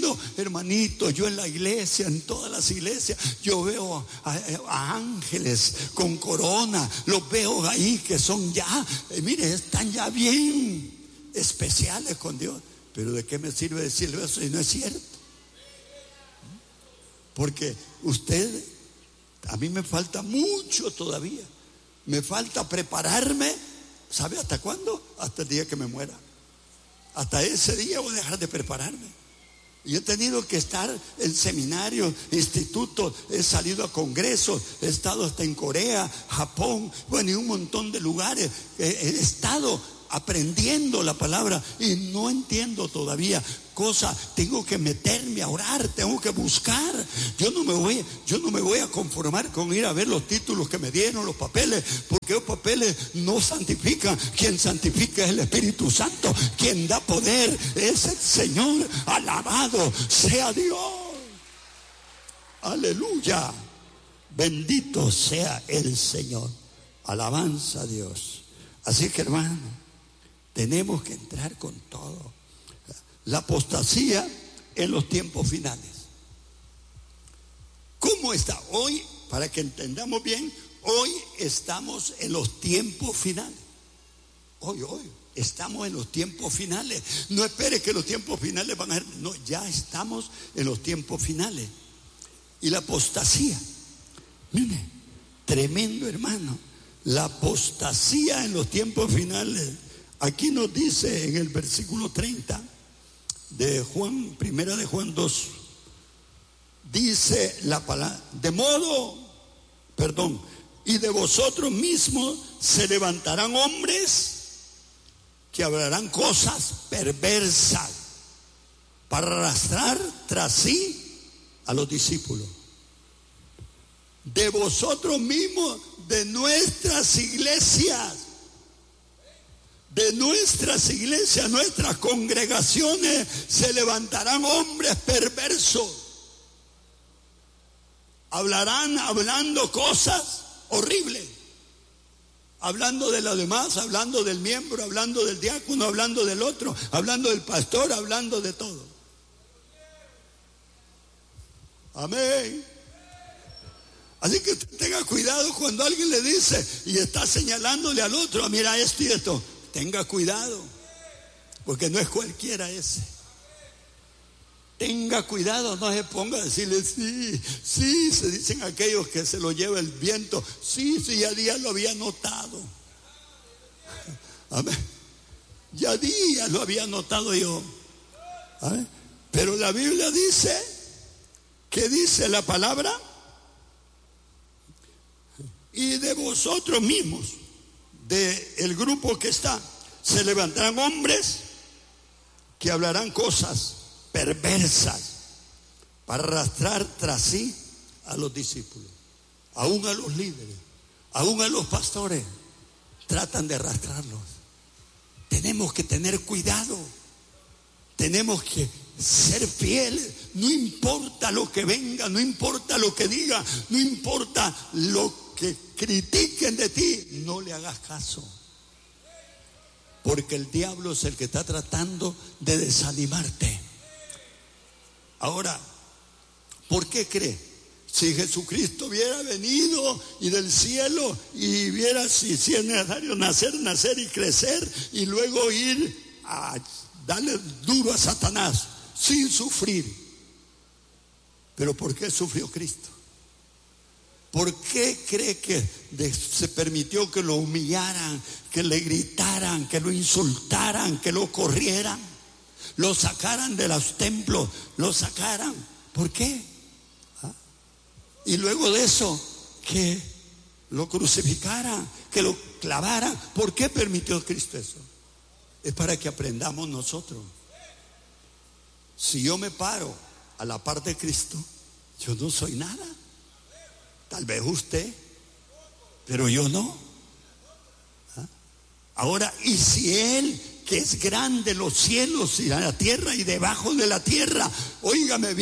lindo, hermanito. Yo en la iglesia, en todas las iglesias, yo veo a ángeles con corona. Los veo ahí que son ya, mire, están ya bien especiales con Dios. Pero ¿de qué me sirve decirle eso si no es cierto? Porque a mí me falta mucho todavía. Me falta prepararme. ¿Sabe hasta cuándo? Hasta el día que me muera. Hasta ese día voy a dejar de prepararme. Yo he tenido que estar en seminarios, institutos, he salido a congresos, he estado hasta en Corea, Japón, bueno, y un montón de lugares. He estado aprendiendo la palabra y no entiendo todavía cosas. Tengo que meterme a orar, tengo que buscar. Yo no me voy a conformar con ir a ver los títulos que me dieron, los papeles, porque los papeles no santifican. Quien santifica es el Espíritu Santo, quien da poder es el Señor. Alabado sea Dios. Aleluya. Bendito sea el Señor. Alabanza a Dios. Así que, hermano, tenemos que entrar con todo. La apostasía en los tiempos finales. ¿Cómo está? Hoy, para que entendamos bien, hoy estamos en los tiempos finales. Hoy estamos en los tiempos finales. No espere que los tiempos finales van a ser. No, ya estamos en los tiempos finales. Y la apostasía, mire, tremendo, hermano. La apostasía en los tiempos finales. Aquí nos dice en el versículo 30 de Juan, primera de Juan 2, dice la palabra, y de vosotros mismos se levantarán hombres que hablarán cosas perversas para arrastrar tras sí a los discípulos. De vosotros mismos, de nuestras iglesias, nuestras congregaciones, se levantarán hombres perversos. Hablarán hablando cosas horribles. Hablando de los demás, hablando del miembro, hablando del diácono, hablando del otro, hablando del pastor, hablando de todo. Amén. Así que tenga cuidado cuando alguien le dice y está señalándole al otro, mira esto y esto. Tenga cuidado, porque no es cualquiera ese. Tenga cuidado, no se ponga a decirle sí, se dicen aquellos que se lo lleva el viento. Sí, ya lo había notado. Amén. Ya lo había notado yo. Amén. Pero la Biblia dice, ¿qué dice la palabra? Y de vosotros mismos, del grupo que está, se levantarán hombres que hablarán cosas perversas para arrastrar tras sí a los discípulos, aún a los líderes, aún a los pastores. Tratan de arrastrarlos. Tenemos que tener cuidado, tenemos que ser fieles. No importa lo que venga, no importa lo que diga, no importa lo que critiquen de ti, no le hagas caso, porque el diablo es el que está tratando de desanimarte. Ahora, ¿por qué cree? Si Jesucristo hubiera venido y del cielo y viera si es necesario nacer y crecer y luego ir a darle duro a Satanás sin sufrir. Pero ¿por qué sufrió Cristo? ¿Por qué cree que se permitió que lo humillaran, que le gritaran, que lo insultaran, que lo corrieran, lo sacaran de los templos, lo sacaran? ¿Por qué? Y luego de eso, que lo crucificaran, que lo clavaran. ¿Por qué permitió Cristo eso? Es para que aprendamos nosotros. Si yo me paro a la par de Cristo, yo no soy nada. Tal vez usted, pero yo no. Ahora, y si Él, que es grande los cielos y la tierra y debajo de la tierra, óigame bien,